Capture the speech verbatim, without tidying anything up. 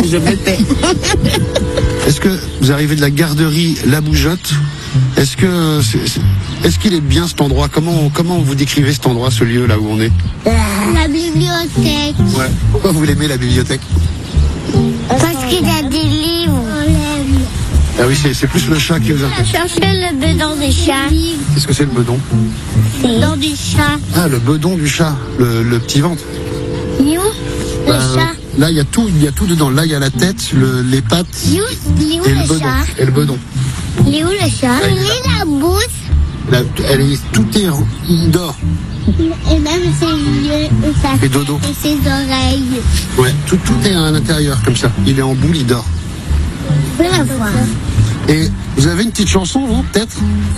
je me tais. Est-ce que vous arrivez de la garderie La Bougeotte? Est-ce que c'est- c'est- est-ce qu'il est bien cet endroit? Comment comment vous décrivez cet endroit, ce lieu là où on est? La bibliothèque. Ouais. Pourquoi vous l'aimez, la bibliothèque? Parce qu'il y a des livres. Ah oui, c'est c'est plus le chat qui vous intéresse. Chercher le bedon des chats. Qu'est-ce que c'est le bedon? Le bedon du chat. Ah, le bedon du chat, le, le petit ventre. You, le Euh, chat. Là, il y a tout, il y a tout dedans. Là, il y a la tête, le, les pattes You, il est où et le le bedon. chat? Et le bedon. Il est où le chat? Ouais, Il est la bouche. Là, elle est, tout est, il dort. Et même ses yeux et sa Et dodo. et ses oreilles. Ouais, tout, tout est à l'intérieur comme ça. Il est en boule, il dort. Je peux la voir. Et vous avez une petite chanson, vous, peut-être?